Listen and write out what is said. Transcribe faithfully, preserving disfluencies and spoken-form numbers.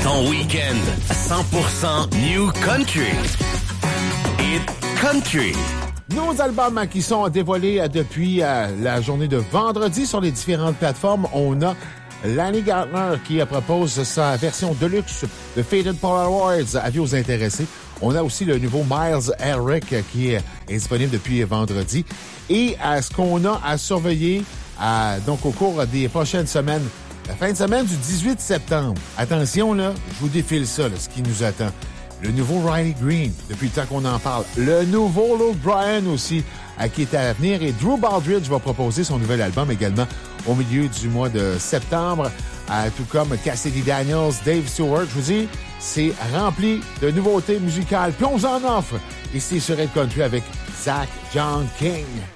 Ton week-end cent pour cent New Country. Hit Country. Nos albums qui sont dévoilés depuis euh, la journée de vendredi sur les différentes plateformes. On a Lanny Gardner qui propose sa version deluxe de Faded Polaroids. Avis aux intéressés. On a aussi le nouveau Miles Eric qui est disponible depuis vendredi. Et à ce qu'on a à surveiller à, donc au cours des prochaines semaines, la fin de semaine du dix-huit septembre. Attention, là, je vous défile ça, là, ce qui nous attend. Le nouveau Riley Green, depuis le temps qu'on en parle. Le nouveau Luke Bryan aussi, à qui est à venir. Et Drew Baldridge va proposer son nouvel album également au milieu du mois de septembre. Euh, tout comme Cassidy Daniels, Dave Stewart. Je vous dis, c'est rempli de nouveautés musicales. Puis on vous en offre ici sur Red Country avec Zach John King.